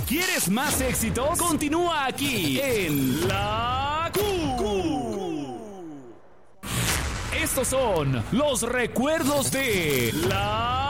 ¿Quieres más éxitos? Continúa aquí en La Q. Estos son los recuerdos de La